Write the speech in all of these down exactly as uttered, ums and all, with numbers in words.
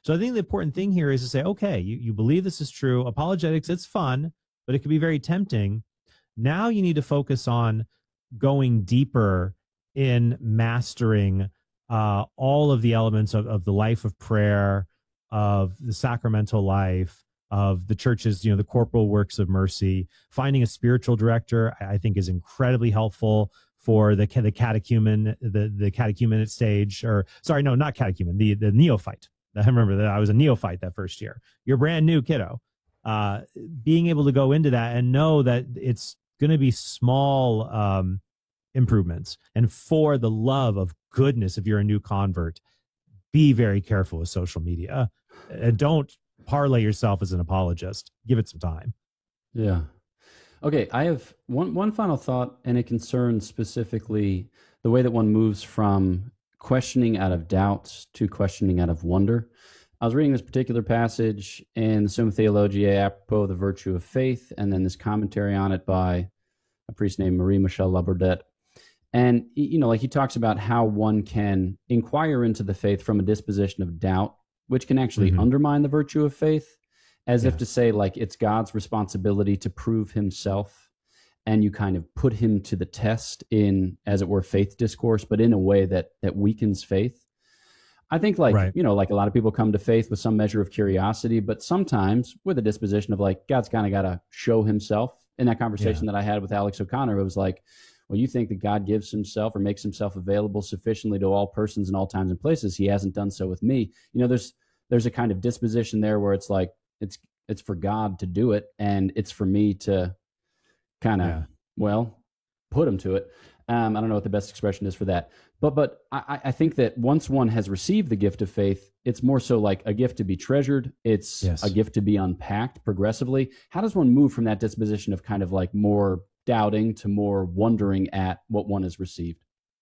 So I think the important thing here is to say, okay, you, you believe this is true. Apologetics, it's fun, but it can be very tempting. Now you need to focus on going deeper in mastering uh, all of the elements of, of the life of prayer, of the sacramental life, of the church's, you know, the corporal works of mercy. Finding a spiritual director, I think, is incredibly helpful for the the catechumen, the the catechumenate stage, or sorry, no, not catechumen, the the neophyte. I remember that I was a neophyte that first year. You're brand new, kiddo. Uh, being able to go into that and know that it's going to be small um, improvements, and for the love of goodness, if you're a new convert, be very careful with social media, and don't parlay yourself as an apologist. Give it some time. Yeah. Okay, I have one one final thought, and it concerns specifically the way that one moves from questioning out of doubts to questioning out of wonder. I was reading this particular passage in the Summa Theologiae apropos of the virtue of faith, and then this commentary on it by a priest named Marie-Michel Labordette. And, you know, like he talks about how one can inquire into the faith from a disposition of doubt, which can actually mm-hmm. undermine the virtue of faith, as yeah. if to say, like, it's God's responsibility to prove himself, and you kind of put him to the test in, as it were, faith discourse, but in a way that that weakens faith. I think, like, right. you know, like a lot of people come to faith with some measure of curiosity, but sometimes with a disposition of, like, God's kind of got to show himself. In that conversation yeah. that I had with Alex O'Connor, it was like, well, you think that God gives himself or makes himself available sufficiently to all persons in all times and places. He hasn't done so with me. You know, there's there's a kind of disposition there where it's like, it's it's for God to do it, and it's for me to kind of, yeah. well, put him to it. Um, I don't know what the best expression is for that. But but I, I think that once one has received the gift of faith, it's more so like a gift to be treasured. It's yes. a gift to be unpacked progressively. How does one move from that disposition of kind of like more doubting to more wondering at what one has received?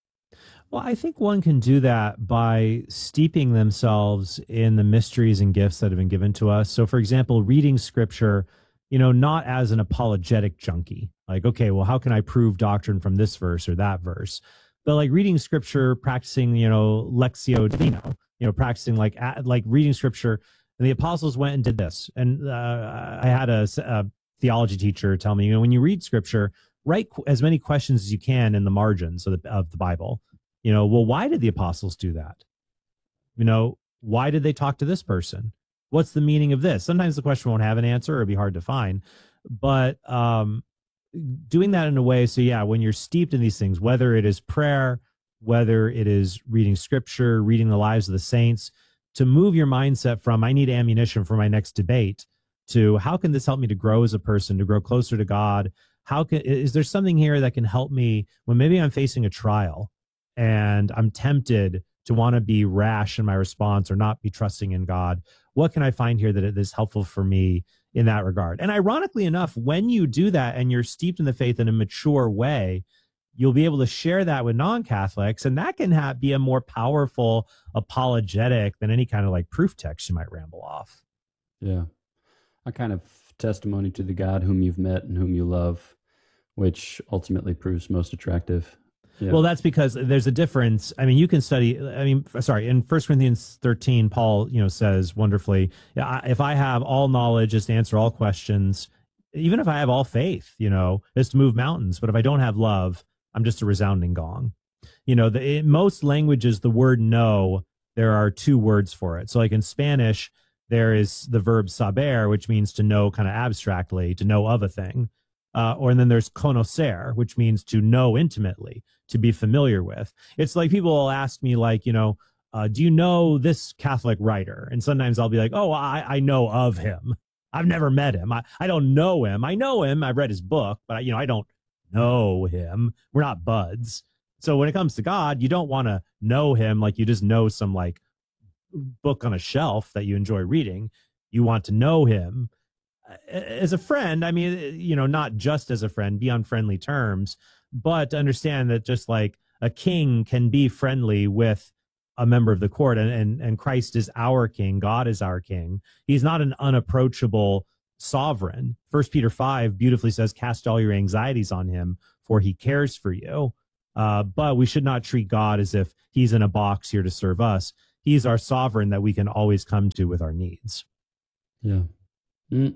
Well, I think one can do that by steeping themselves in the mysteries and gifts that have been given to us. So, for example, reading scripture, you know, not as an apologetic junkie, like, okay, well, how can I prove doctrine from this verse or that verse? But like reading scripture, practicing, you know, Lectio Divina, you know, practicing like like reading scripture. And the apostles went and did this. And uh, I had a, a theology teacher tell me, you know, when you read scripture, write as many questions as you can in the margins of the, of the Bible. You know, well, why did the apostles do that? You know, why did they talk to this person? What's the meaning of this? Sometimes the question won't have an answer or it'll be hard to find. But um, doing that in a way, so yeah, when you're steeped in these things, whether it is prayer, whether it is reading scripture, reading the lives of the saints, to move your mindset from, I need ammunition for my next debate, to how can this help me to grow as a person, to grow closer to God? How can, is there something here that can help me when maybe I'm facing a trial and I'm tempted to want to be rash in my response or not be trusting in God? What can I find here that is helpful for me in that regard? And ironically enough, when you do that and you're steeped in the faith in a mature way, you'll be able to share that with non-Catholics, and that can have, be a more powerful apologetic than any kind of like proof text you might ramble off. Yeah. A kind of testimony to the God whom you've met and whom you love, which ultimately proves most attractive. Yeah. Well, that's because there's a difference. I mean, you can study, I mean, sorry, in First Corinthians thirteen, Paul, you know, says wonderfully, if I have all knowledge, just to answer all questions, even if I have all faith, you know, just to move mountains, but if I don't have love, I'm just a resounding gong. You know, the, in most languages, the word know, there are two words for it. So like in Spanish, there is the verb saber, which means to know kind of abstractly, to know of a thing. Uh, or and then there's conocer, which means to know intimately, to be familiar with. It's like people will ask me, like, you know, uh, do you know this Catholic writer? And sometimes I'll be like, oh, I, I know of him. I've never met him. I, I don't know him. I know him. I've read his book, but, I, you know, I don't know him. We're not buds. So when it comes to God, you don't want to know him like you just know some, like, book on a shelf that you enjoy reading. You want to know him as a friend. I mean, you know, not just as a friend, be on friendly terms, but to understand that just like a king can be friendly with a member of the court, and, and, and Christ is our king. God is our king. He's not an unapproachable sovereign. First Peter five beautifully says, cast all your anxieties on him, for he cares for you. Uh, but we should not treat God as if he's in a box here to serve us. he's our sovereign that we can always come to with our needs. Yeah. Mm.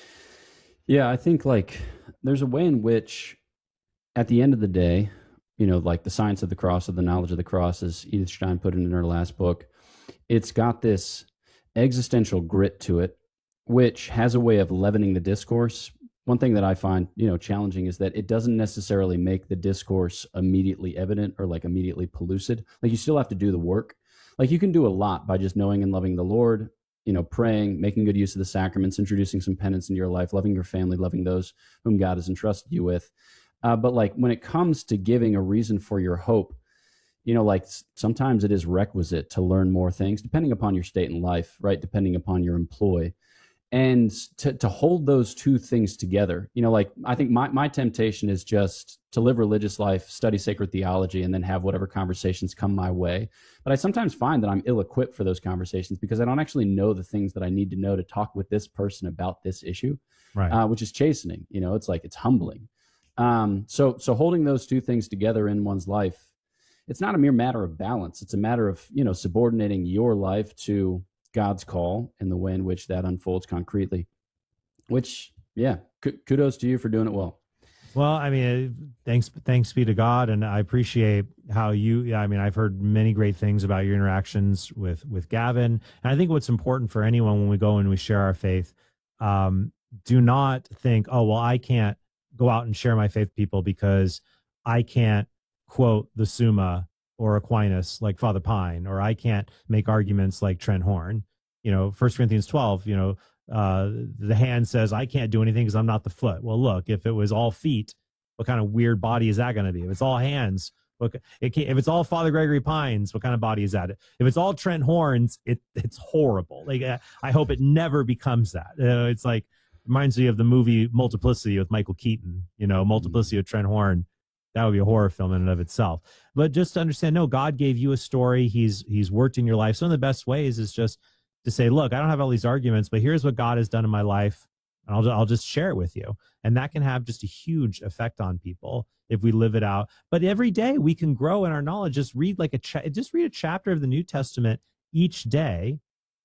Yeah, I think like there's a way in which at the end of the day, you know, like the science of the cross, or the knowledge of the cross, as Edith Stein put it in her last book, it's got this existential grit to it, which has a way of leavening the discourse. One thing that I find, you know, challenging is that it doesn't necessarily make the discourse immediately evident or like immediately pellucid. Like you still have to do the work. Like you can do a lot by just knowing and loving the Lord, you know, praying, making good use of the sacraments, introducing some penance into your life, loving your family, loving those whom God has entrusted you with. Uh, but like when it comes to giving a reason for your hope, you know, like sometimes it is requisite to learn more things, depending upon your state in life, right? Depending upon your employ. And to, to hold those two things together, you know, like I think my, my temptation is just to live religious life, study sacred theology, and then have whatever conversations come my way. But I sometimes find that I'm ill-equipped for those conversations because I don't actually know the things that I need to know to talk with this person about this issue, Right. uh, which is chastening. You know, it's like, it's humbling. Um, so, so holding those two things together in one's life, it's not a mere matter of balance. It's a matter of, you know, subordinating your life to God's call and the way in which that unfolds concretely, which, yeah, kudos to you for doing it well. Well, I mean, thanks, thanks be to God. And I appreciate how you, I mean, I've heard many great things about your interactions with, with Gavin. And I think what's important for anyone when we go and we share our faith, um, do not think, oh, well, I can't go out and share my faith with people because I can't quote the Summa or Aquinas like Father Pine, or I can't make arguments like Trent Horn. You know, First Corinthians twelve, you know, uh, the hand says, I can't do anything because I'm not the foot. Well, look, if it was all feet, what kind of weird body is that going to be? If it's all hands, what, it can't, if it's all Father Gregory Pines, what kind of body is that? If it's all Trent Horns, it it's horrible. Like, I hope it never becomes that. Uh, it's like, reminds me of the movie Multiplicity with Michael Keaton, you know, Multiplicity of Trent Horn. That would be a horror film in and of itself. But just to understand, no, God gave you a story. He's he's worked in your life. So one of the best ways is just to say, look, I don't have all these arguments, but here's what God has done in my life, and I'll I'll just share it with you. And that can have just a huge effect on people if we live it out. But every day we can grow in our knowledge. Just read like a cha- just read a chapter of the New Testament each day,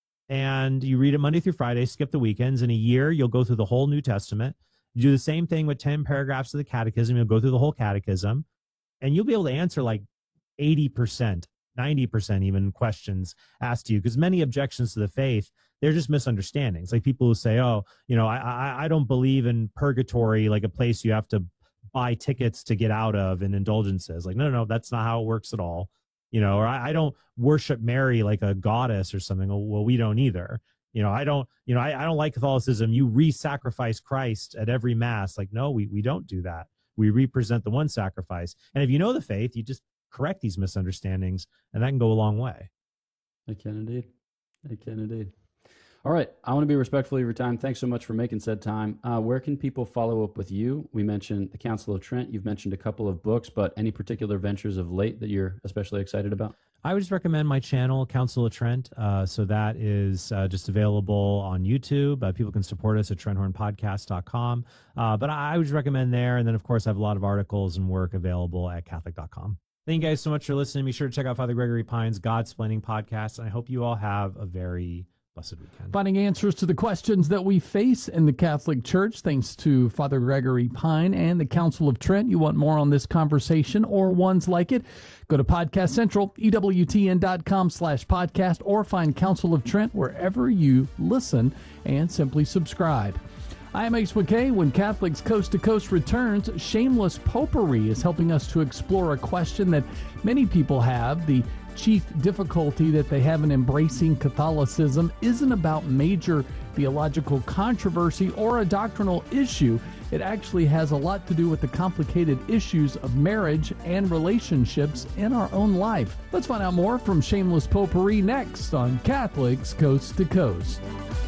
and you read it Monday through Friday. Skip the weekends. In a year, you'll go through the whole New Testament. You do the same thing with ten paragraphs of the Catechism. You'll go through the whole Catechism, and you'll be able to answer like eighty percent, ninety percent even questions asked to you, because many objections to the faith, they're just misunderstandings. Like people who say, oh, you know, I, I, I don't believe in purgatory, like a place you have to buy tickets to get out of and indulgences. Like, no, no, no, that's not how it works at all. You know, or I, I don't worship Mary like a goddess or something. Well, we don't either. You know, I don't, you know, I, I don't like Catholicism. You re-sacrifice Christ at every mass. Like, no, we, we don't do that. We represent the one sacrifice. And if you know the faith, you just correct these misunderstandings, and that can go a long way. I can indeed. I can indeed. All right. I want to be respectful of your time. Thanks so much for making said time. Uh, where can people follow up with you? We mentioned the Council of Trent. You've mentioned a couple of books, but any particular ventures of late that you're especially excited about? I would just recommend my channel, Council of Trent. Uh, so that is uh, just available on YouTube. Uh, people can support us at trent horn podcast dot com. Uh, but I would just recommend there. And then, of course, I have a lot of articles and work available at catholic dot com. Thank you guys so much for listening. Be sure to check out Father Gregory Pine's Godsplaining podcast. And I hope you all have a very blessed weekend. Finding answers to the questions that we face in the Catholic Church, thanks to Father Gregory Pine and the Council of Trent. You want more on this conversation or ones like it? Go to Podcast Central, E W T N dot com slash podcast, or find Council of Trent wherever you listen and simply subscribe. I am Ace McKay. When Catholics Coast to Coast returns, Shameless Popery is helping us to explore a question that many people have. The chief difficulty that they have in embracing Catholicism isn't about major theological controversy or a doctrinal issue. It actually has a lot to do with the complicated issues of marriage and relationships in our own life. Let's find out more from Shameless Popery next on Catholics Coast to Coast.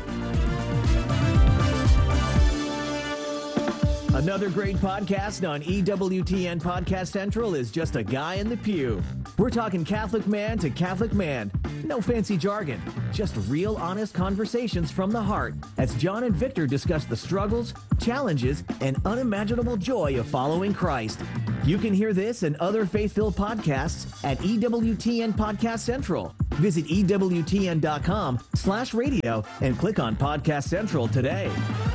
Another great podcast on E W T N Podcast Central is Just a Guy in the Pew. We're talking Catholic man to Catholic man. No fancy jargon, just real honest conversations from the heart as John and Victor discuss the struggles, challenges, and unimaginable joy of following Christ. You can hear this and other faith-filled podcasts at E W T N Podcast Central. Visit E W T N dot com slash radio and click on Podcast Central today.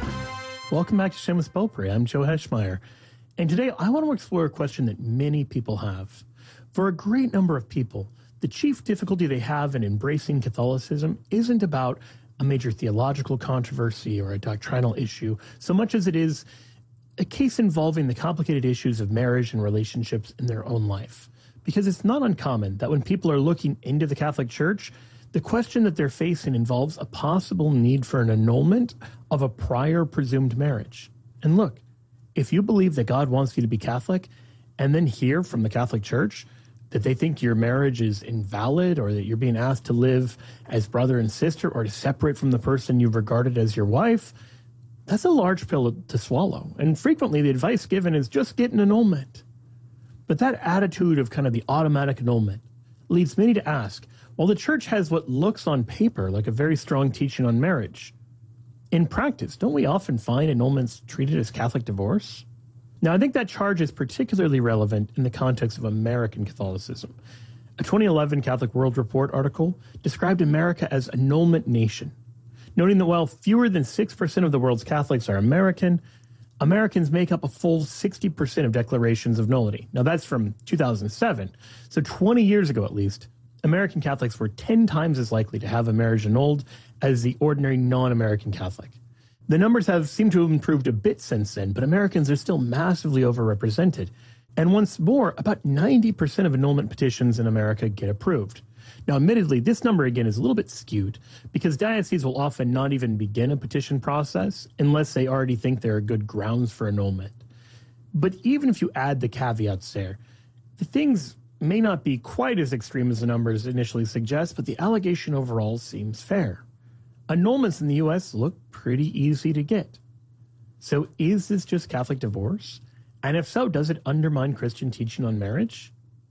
Welcome back to Shameless Potpourri. I'm Joe Heschmeyer. And today I want to explore a question that many people have. For a great number of people, the chief difficulty they have in embracing Catholicism isn't about a major theological controversy or a doctrinal issue, so much as it is a case involving the complicated issues of marriage and relationships in their own life. Because it's not uncommon that when people are looking into the Catholic Church, the question that they're facing involves a possible need for an annulment of a prior presumed marriage. And look, if you believe that God wants you to be Catholic, and then hear from the Catholic Church that they think your marriage is invalid or that you're being asked to live as brother and sister or to separate from the person you've regarded as your wife, that's a large pill to swallow. And frequently the advice given is just get an annulment. But that attitude of kind of the automatic annulment leads many to ask, while the Church has what looks on paper like a very strong teaching on marriage, in practice, don't we often find annulments treated as Catholic divorce? Now, I think that charge is particularly relevant in the context of American Catholicism. A twenty eleven Catholic World Report article described America as annulment nation, noting that while fewer than six percent of the world's Catholics are American, Americans make up a full sixty percent of declarations of nullity. Now, that's from two thousand seven, so twenty years ago at least, American Catholics were ten times as likely to have a marriage annulled as the ordinary non-American Catholic. The numbers have seemed to have improved a bit since then, but Americans are still massively overrepresented. And once more, about ninety percent of annulment petitions in America get approved. Now, admittedly, this number again is a little bit skewed because dioceses will often not even begin a petition process unless they already think there are good grounds for annulment. But even if you add the caveats there, the things may not be quite as extreme as the numbers initially suggest, but the allegation overall seems fair. Annulments in the U S look pretty easy to get. So is this just Catholic divorce? And if so, does it undermine Christian teaching on marriage?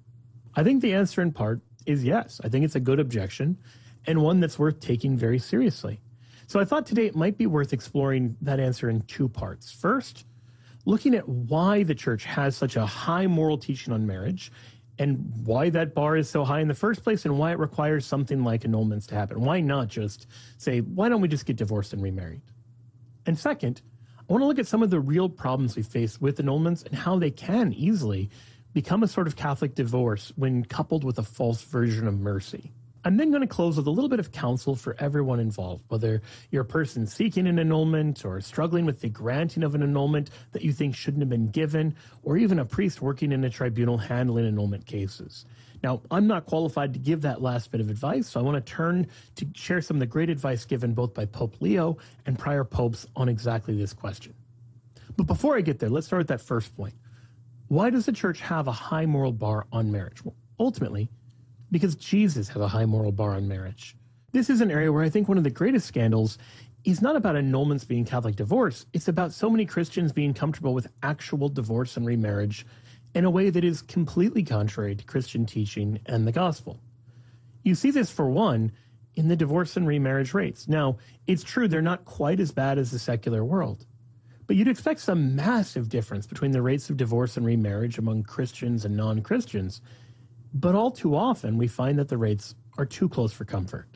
I think the answer in part is yes. I think it's a good objection and one that's worth taking very seriously. So I thought today it might be worth exploring that answer in two parts. First, looking at why the Church has such a high moral teaching on marriage and why that bar is so high in the first place and why it requires something like annulments to happen. Why not just say, why don't we just get divorced and remarried? And second, I want to look at some of the real problems we face with annulments and how they can easily become a sort of Catholic divorce when coupled with a false version of mercy. I'm then going to close with a little bit of counsel for everyone involved, whether you're a person seeking an annulment or struggling with the granting of an annulment that you think shouldn't have been given, or even a priest working in a tribunal handling annulment cases. Now, I'm not qualified to give that last bit of advice, so I want to turn to share some of the great advice given both by Pope Leo and prior popes on exactly this question. But before I get there, let's start with that first point. Why does the Church have a high moral bar on marriage? Well, ultimately, because Jesus has a high moral bar on marriage. This is an area where I think one of the greatest scandals is not about annulments being Catholic divorce. It's about so many Christians being comfortable with actual divorce and remarriage in a way that is completely contrary to Christian teaching and the gospel. You see this, for one, in the divorce and remarriage rates. Now, it's true they're not quite as bad as the secular world, but you'd expect some massive difference between the rates of divorce and remarriage among Christians and non-Christians. But all too often, we find that the rates are too close for comfort.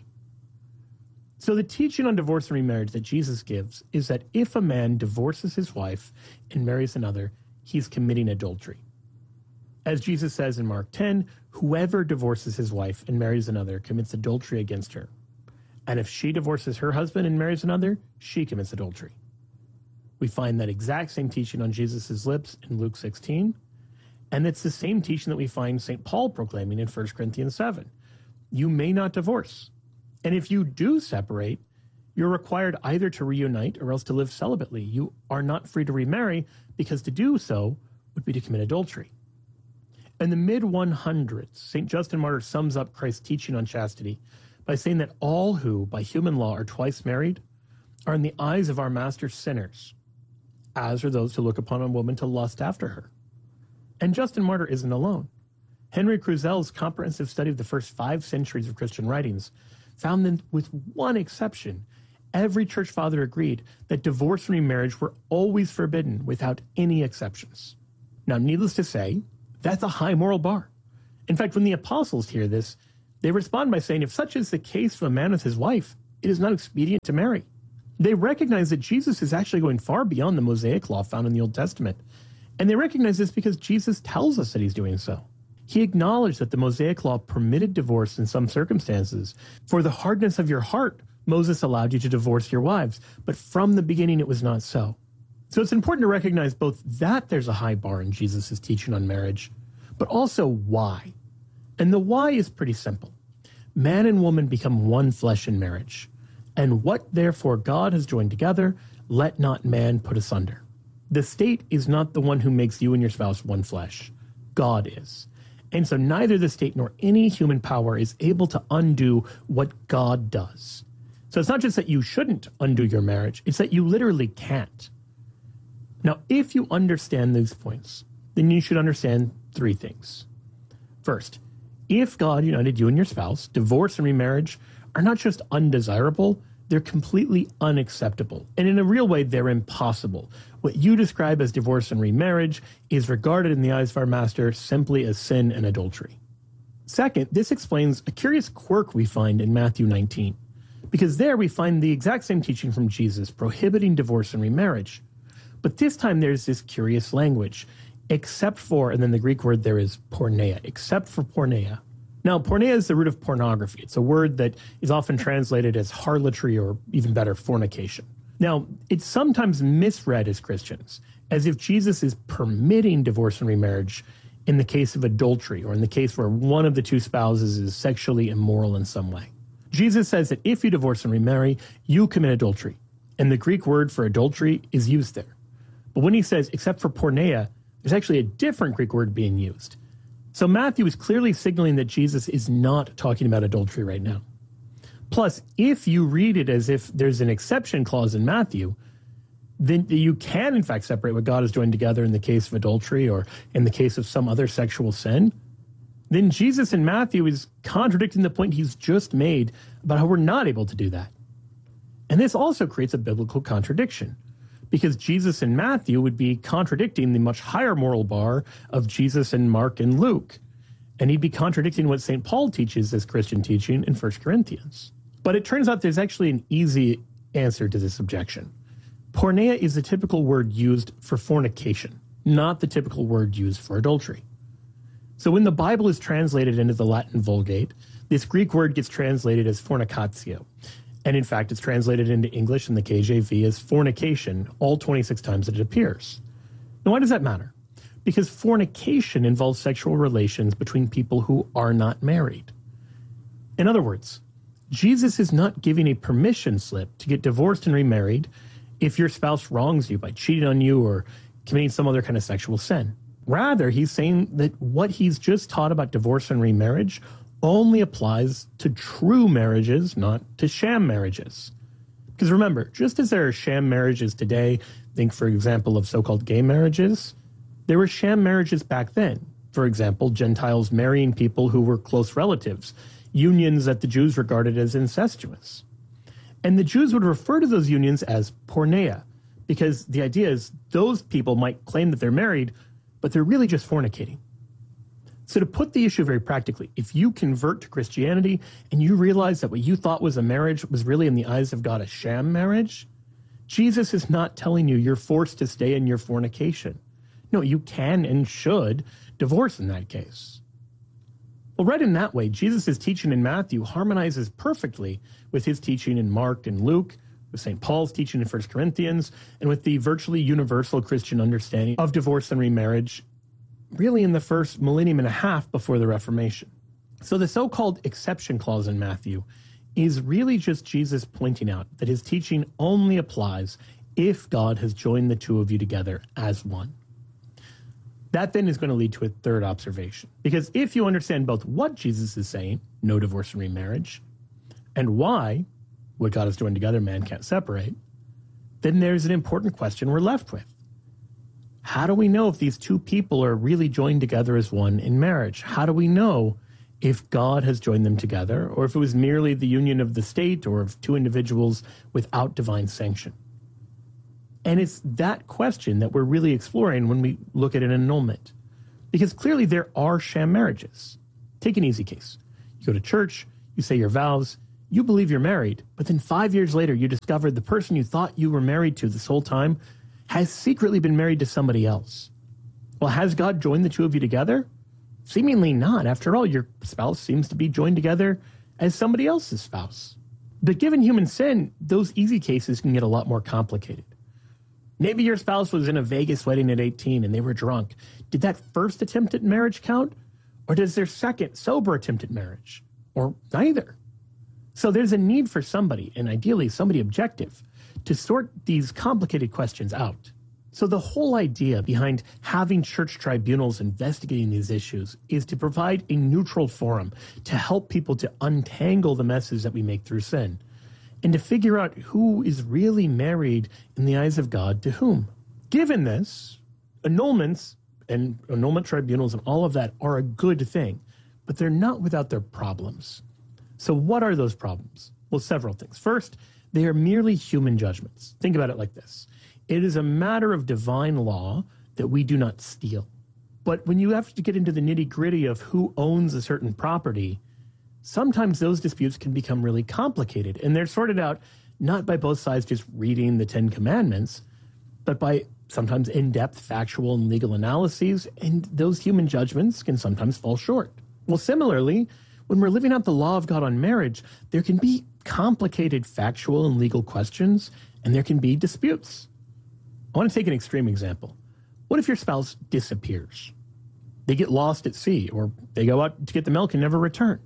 So the teaching on divorce and remarriage that Jesus gives is that if a man divorces his wife and marries another, he's committing adultery. As Jesus says in Mark ten, whoever divorces his wife and marries another commits adultery against her. And if she divorces her husband and marries another, she commits adultery. We find that exact same teaching on Jesus' lips in Luke sixteen. And it's the same teaching that we find Saint Paul proclaiming in First Corinthians seven. You may not divorce. And if you do separate, you're required either to reunite or else to live celibately. You are not free to remarry because to do so would be to commit adultery. In the mid one hundreds, Saint Justin Martyr sums up Christ's teaching on chastity by saying that all who, by human law, are twice married are in the eyes of our master sinners, as are those who look upon a woman to lust after her. And Justin Martyr isn't alone. Henry Cruzel's comprehensive study of the first five centuries of Christian writings found that, with one exception, every church father agreed that divorce and remarriage were always forbidden without any exceptions. Now, needless to say, that's a high moral bar. In fact, when the apostles hear this, They respond by saying, if such is the case of a man with his wife, it is not expedient to marry. They recognize that Jesus is actually going far beyond the Mosaic law found in the Old Testament. And they recognize this because Jesus tells us that he's doing so. He acknowledged that the Mosaic law permitted divorce in some circumstances. For the hardness of your heart, Moses allowed you to divorce your wives, but from the beginning it was not so. So it's important to recognize both that there's a high bar in Jesus' teaching on marriage, but also why. And the why is pretty simple. Man and woman become one flesh in marriage. And what therefore God has joined together, let not man put asunder. The state is not the one who makes you and your spouse one flesh. God is. And so neither the state nor any human power is able to undo what God does. So it's not just that you shouldn't undo your marriage, it's that you literally can't. Now, if you understand these points, then you should understand three things. First, if God united you and your spouse, divorce and remarriage are not just undesirable, they're completely unacceptable. And in a real way, they're impossible. What you describe as divorce and remarriage is regarded in the eyes of our master simply as sin and adultery. Second, this explains a curious quirk we find in Matthew nineteen, because there we find the exact same teaching from Jesus prohibiting divorce and remarriage. But this time there's this curious language, except for, and then the Greek word there is porneia, except for porneia. Now, porneia is the root of pornography. It's a word that is often translated as harlotry or even better, fornication. Now, it's sometimes misread as Christians, as if Jesus is permitting divorce and remarriage in the case of adultery or in the case where one of the two spouses is sexually immoral in some way. Jesus says that if you divorce and remarry, you commit adultery. And the Greek word for adultery is used there. But when he says, except for porneia, there's actually a different Greek word being used. So Matthew is clearly signaling that Jesus is not talking about adultery right now. Plus, if you read it as if there's an exception clause in Matthew, then you can in fact separate what God has joined together in the case of adultery or in the case of some other sexual sin. Then Jesus in Matthew is contradicting the point he's just made about how we're not able to do that. And this also creates a biblical contradiction, because Jesus in Matthew would be contradicting the much higher moral bar of Jesus in Mark and Luke. And he'd be contradicting what Saint Paul teaches as Christian teaching in First Corinthians. But it turns out there's actually an easy answer to this objection. Porneia is the typical word used for fornication, not the typical word used for adultery. So when the Bible is translated into the Latin Vulgate, this Greek word gets translated as fornicatio. And in fact, it's translated into English in the K J V as fornication all twenty-six times that it appears. Now, why does that matter? Because fornication involves sexual relations between people who are not married. In other words, Jesus is not giving a permission slip to get divorced and remarried if your spouse wrongs you by cheating on you or committing some other kind of sexual sin. Rather, he's saying that what he's just taught about divorce and remarriage only applies to true marriages, not to sham marriages. Because remember, just as there are sham marriages today, think, for example, of so-called gay marriages, there were sham marriages back then. For example, Gentiles marrying people who were close relatives, unions that the Jews regarded as incestuous. And the Jews would refer to those unions as porneia, because the idea is those people might claim that they're married, but they're really just fornicating. So to put the issue very practically, if you convert to Christianity and you realize that what you thought was a marriage was really in the eyes of God a sham marriage, Jesus is not telling you you're forced to stay in your fornication. No, you can and should divorce in that case. Well, right in that way, Jesus' teaching in Matthew harmonizes perfectly with his teaching in Mark and Luke, with Saint Paul's teaching in First Corinthians, and with the virtually universal Christian understanding of divorce and remarriage really in the first millennium and a half before the Reformation. So the so-called exception clause in Matthew is really just Jesus pointing out that his teaching only applies if God has joined the two of you together as one. That then is going to lead to a third observation. Because if you understand both what Jesus is saying, no divorce and remarriage, and why, what God has joined together, man can't separate, then there's an important question we're left with. How do we know if these two people are really joined together as one in marriage? How do we know if God has joined them together, or if it was merely the union of the state or of two individuals without divine sanction? And it's that question that we're really exploring when we look at an annulment. Because clearly there are sham marriages. Take an easy case. You go to church, you say your vows, you believe you're married, but then five years later you discovered the person you thought you were married to this whole time has secretly been married to somebody else. Well, has God joined the two of you together? Seemingly not. After all, your spouse seems to be joined together as somebody else's spouse. But given human sin, those easy cases can get a lot more complicated. Maybe your spouse was in a Vegas wedding at eighteen and they were drunk. Did that first attempt at marriage count? Or does their second sober attempt at marriage? Or neither? So there's a need for somebody, and ideally somebody objective, to sort these complicated questions out. So the whole idea behind having church tribunals investigating these issues is to provide a neutral forum to help people to untangle the messes that we make through sin, and to figure out who is really married in the eyes of God to whom. Given this, annulments and annulment tribunals and all of that are a good thing, but they're not without their problems. So what are those problems? Well, several things. First, they are merely human judgments. Think about it like this. It is a matter of divine law that we do not steal. But when you have to get into the nitty-gritty of who owns a certain property, sometimes those disputes can become really complicated, and they're sorted out not by both sides just reading the Ten Commandments, but by sometimes in-depth factual and legal analyses, and those human judgments can sometimes fall short. Well, similarly, when we're living out the law of God on marriage, there can be complicated factual and legal questions, and there can be disputes. I want to take an extreme example. What if your spouse disappears? They get lost at sea, or they go out to get the milk and never return.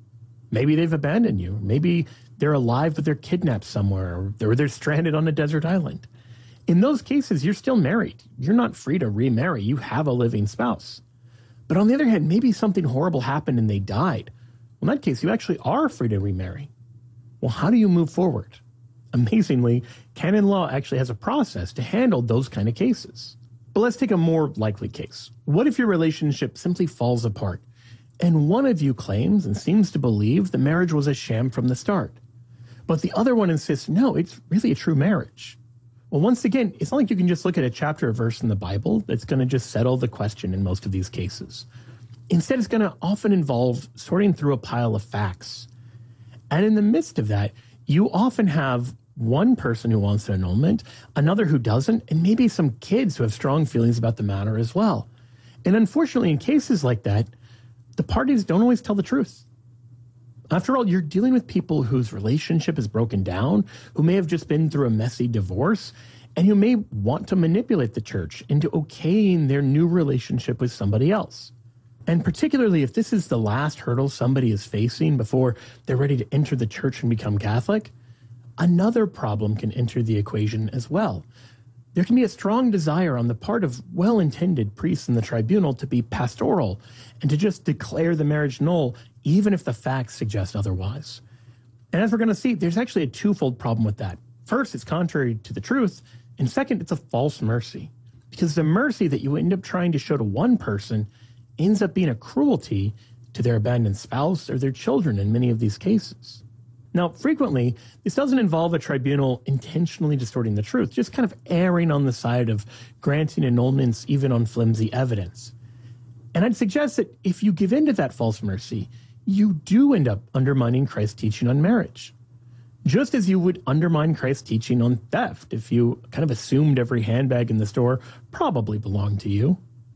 Maybe they've abandoned you. Maybe they're alive, but they're kidnapped somewhere, or they're, they're stranded on a desert island. In those cases, you're still married. You're not free to remarry. You have a living spouse. But on the other hand, maybe something horrible happened and they died. Well, in that case, you actually are free to remarry. Well, how do you move forward? Amazingly, canon law actually has a process to handle those kind of cases. But let's take a more likely case. What if your relationship simply falls apart, and one of you claims and seems to believe the marriage was a sham from the start, but the other one insists, no, it's really a true marriage? Well, once again, it's not like you can just look at a chapter or verse in the Bible that's going to just settle the question in most of these cases. Instead, it's going to often involve sorting through a pile of facts. And in the midst of that, you often have one person who wants an annulment, another who doesn't, and maybe some kids who have strong feelings about the matter as well. And unfortunately, in cases like that, the parties don't always tell the truth. After all, you're dealing with people whose relationship is broken down, who may have just been through a messy divorce, and who may want to manipulate the church into okaying their new relationship with somebody else. And particularly if this is the last hurdle somebody is facing before they're ready to enter the church and become Catholic, another problem can enter the equation as well. There can be a strong desire on the part of well-intended priests in the tribunal to be pastoral and to just declare the marriage null, even if the facts suggest otherwise. And as we're going to see, there's actually a twofold problem with that. First, it's contrary to the truth, and second, it's a false mercy, because the mercy that you end up trying to show to one person ends up being a cruelty to their abandoned spouse or their children in many of these cases. Now, frequently, this doesn't involve a tribunal intentionally distorting the truth, just kind of erring on the side of granting annulments even on flimsy evidence. And I'd suggest that if you give in to that false mercy, you do end up undermining Christ's teaching on marriage, just as you would undermine Christ's teaching on theft if you kind of assumed every handbag in the store probably belonged to you.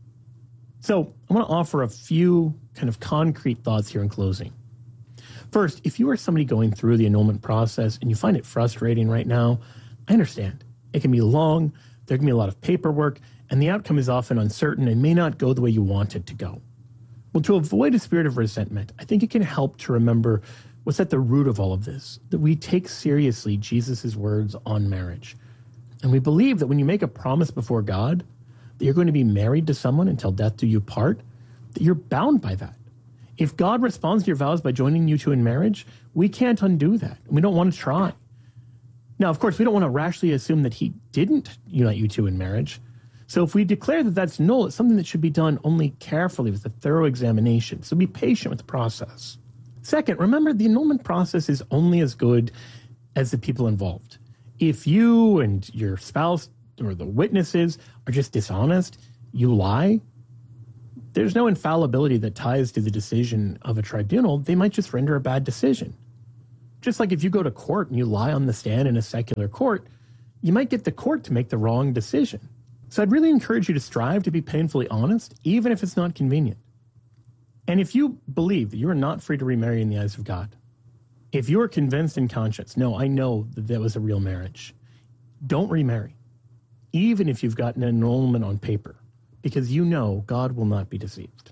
So I want to offer a few kind of concrete thoughts here in closing. First, if you are somebody going through the annulment process and you find it frustrating right now, I understand. It can be long, there can be a lot of paperwork, and the outcome is often uncertain and may not go the way you want it to go. Well, to avoid a spirit of resentment, I think it can help to remember what's at the root of all of this, that we take seriously Jesus' words on marriage. And we believe that when you make a promise before God, that you're going to be married to someone until death do you part, that you're bound by that. If God responds to your vows by joining you two in marriage, we can't undo that. We don't want to try. Now, of course, we don't want to rashly assume that he didn't unite you two in marriage. So if we declare that that's null, it's something that should be done only carefully with a thorough examination. So be patient with the process. Second, remember the annulment process is only as good as the people involved. If you and your spouse or the witnesses are just dishonest, you lie, There's no infallibility that ties to the decision of a tribunal. They might just render a bad decision. Just like if you go to court and you lie on the stand in a secular court, you might get the court to make the wrong decision. So I'd really encourage you to strive to be painfully honest, even if it's not convenient. And if you believe that you are not free to remarry in the eyes of God, if you are convinced in conscience, no, I know that that was a real marriage, don't remarry, even if you've got an annulment on paper, because you know God will not be deceived.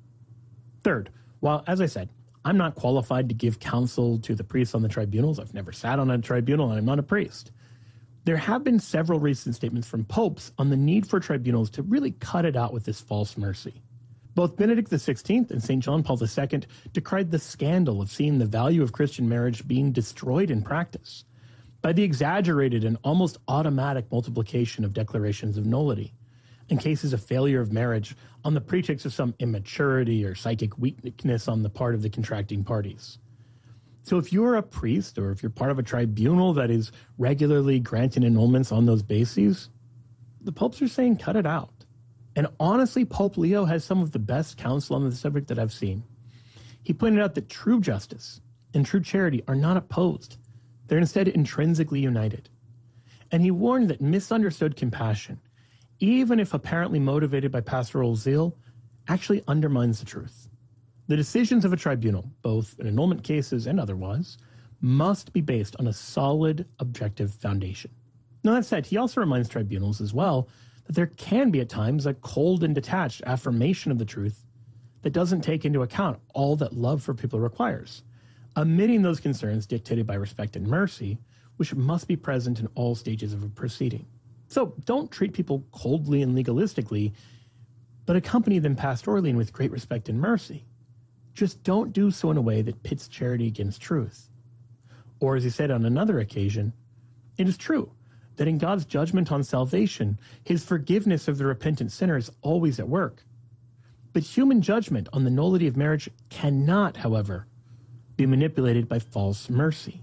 Third, while, as I said, I'm not qualified to give counsel to the priests on the tribunals. I've never sat on a tribunal, and I'm not a priest. There have been several recent statements from popes on the need for tribunals to really cut it out with this false mercy. Both Benedict the sixteenth and Saint John Paul the Second decried the scandal of seeing the value of Christian marriage being destroyed in practice by the exaggerated and almost automatic multiplication of declarations of nullity in cases of failure of marriage on the pretext of some immaturity or psychic weakness on the part of the contracting parties. So if you're a priest or if you're part of a tribunal that is regularly granting annulments on those bases, the popes are saying cut it out. And honestly, Pope Leo has some of the best counsel on the subject that I've seen. He pointed out that true justice and true charity are not opposed. They're instead intrinsically united. And he warned that misunderstood compassion, even if apparently motivated by pastoral zeal, actually undermines the truth. The decisions of a tribunal, both in annulment cases and otherwise, must be based on a solid, objective foundation. Now, that said, he also reminds tribunals as well that there can be at times a cold and detached affirmation of the truth that doesn't take into account all that love for people requires, omitting those concerns dictated by respect and mercy, which must be present in all stages of a proceeding. So don't treat people coldly and legalistically, but accompany them pastorally and with great respect and mercy. Just don't do so in a way that pits charity against truth. Or as he said on another occasion, it is true that in God's judgment on salvation, his forgiveness of the repentant sinner is always at work. But human judgment on the nullity of marriage cannot, however, be manipulated by false mercy.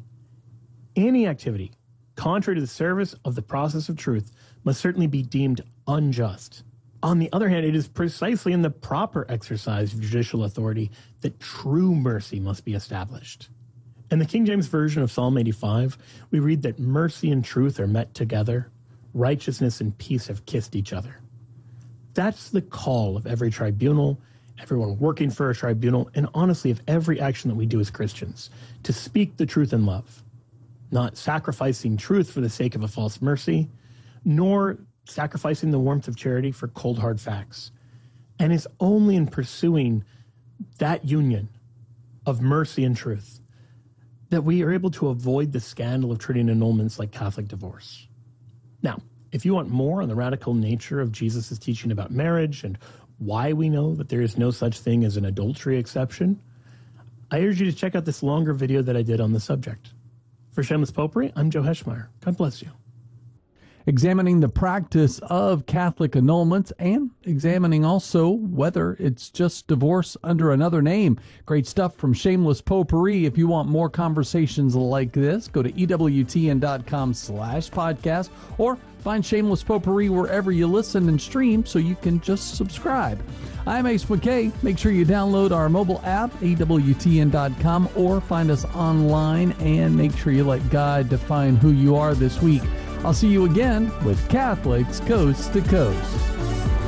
Any activity contrary to the service of the process of truth must certainly be deemed unjust. On the other hand, it is precisely in the proper exercise of judicial authority that true mercy must be established. In the King James Version of Psalm eighty-five, we read that mercy and truth are met together, righteousness and peace have kissed each other. That's the call of every tribunal, everyone working for a tribunal, and honestly of every action that we do as Christians, to speak the truth in love, not sacrificing truth for the sake of a false mercy, nor sacrificing the warmth of charity for cold, hard facts. And it's only in pursuing that union of mercy and truth that we are able to avoid the scandal of treating annulments like Catholic divorce. Now, if you want more on the radical nature of Jesus' teaching about marriage and why we know that there is no such thing as an adultery exception, I urge you to check out this longer video that I did on the subject. For Shameless Popery, I'm Joe Heschmeyer. God bless you. Examining the practice of Catholic annulments and examining also whether it's just divorce under another name. Great stuff from Shameless Potpourri. If you want more conversations like this, go to ewtn.com slash podcast or find Shameless Potpourri wherever you listen and stream so you can just subscribe. I'm Ace McKay. Make sure you download our mobile app, E W T N dot com, or find us online and make sure you let God define who you are this week. I'll see you again with Catholics Coast to Coast.